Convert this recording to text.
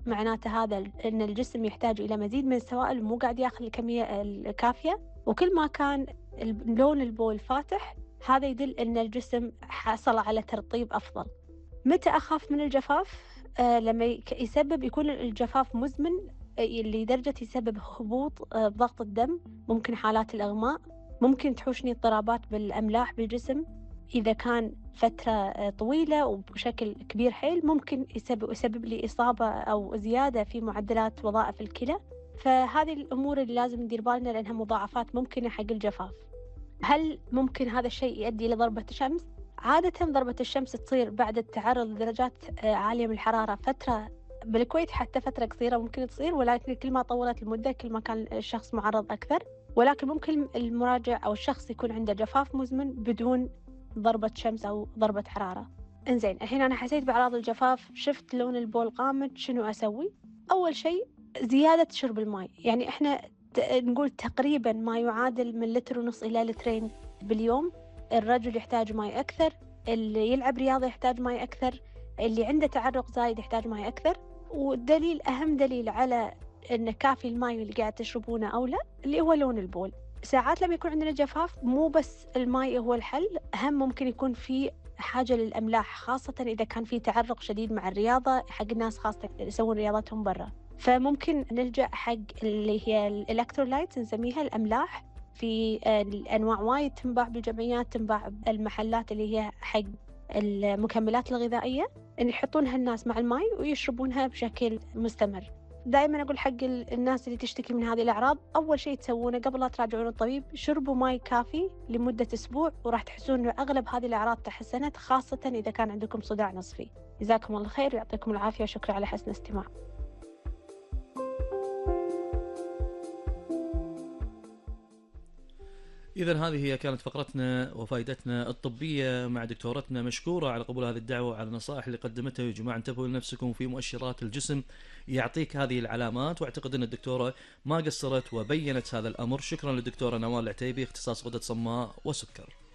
معناته هذا إن الجسم يحتاج إلى مزيد من السوائل ومو قاعد ياخذ الكمية الكافية. وكل ما كان لون البول فاتح هذا يدل إن الجسم حصل على ترطيب أفضل. متى أخاف من الجفاف؟ لما يكون الجفاف مزمن لدرجة يسبب هبوط بضغط الدم، ممكن حالات الإغماء، ممكن تحوشني اضطرابات بالأملاح بالجسم. إذا كان فترة طويلة وبشكل كبير حيل ممكن يسبب لي إصابة أو زيادة في معدلات وظائف الكلى. فهذه الأمور اللي لازم ندير بالنا لأنها مضاعفات ممكنة حق الجفاف. هل ممكن هذا الشيء يؤدي إلى ضربة شمس؟ عادة ضربة الشمس تصير بعد التعرض لدرجات عالية من الحرارة فترة، بالكويت حتى فترة قصيرة ممكن تصير، ولكن كل ما طولت المدة كل ما كان الشخص معرض أكثر. ولكن ممكن المراجع أو الشخص يكون عنده جفاف مزمن بدون ضربة شمس أو ضربة حرارة. إنزين، الحين أنا حسيت بأعراض الجفاف، شفت لون البول غامق، شنو أسوي؟ أول شيء زيادة شرب الماء. يعني إحنا نقول تقريبا ما يعادل من 1.5 إلى 2 باليوم. الرجل يحتاج ماء أكثر، اللي يلعب رياضة يحتاج ماء أكثر، اللي عنده تعرق زايد يحتاج ماء أكثر. والدليل أهم دليل على إن كافي الماء اللي قاعد تشربونه أو لا اللي هو لون البول. ساعات لما يكون عندنا جفاف مو بس الماء هو الحل، أهم ممكن يكون في حاجة للأملاح، خاصة إذا كان في تعرق شديد مع الرياضة حق الناس خاصة يسوون رياضتهم برا. فممكن نلجأ حق اللي هي الإلكترولايت نسميها الأملاح. في الأنواع وايد تنباع بالجمعيات، تنباع المحلات اللي هي حق المكملات الغذائية، إن يحطونها الناس مع الماء ويشربونها بشكل مستمر. دائما أقول حق الناس اللي تشتكي من هذه الأعراض، أول شيء تسوونه قبل لا تراجعون الطبيب شربوا ماء كافي لمدة أسبوع، وراح تحسون إنه أغلب هذه الأعراض تحسنت، خاصة إذا كان عندكم صداع نصفي. جزاكم الله خير ويعطيكم العافية، وشكرا على حسن الاستماع. إذن هذه هي كانت فقرتنا وفائدتنا الطبية مع دكتورتنا، مشكورة على قبول هذه الدعوة وعلى النصائح اللي قدمتها. يا جماعة انتبهوا لنفسكم في مؤشرات الجسم يعطيك هذه العلامات، واعتقد أن الدكتورة ما قصرت وبينت هذا الأمر. شكرا للدكتورة نوال العتيبي، اختصاص غدة صماء وسكر.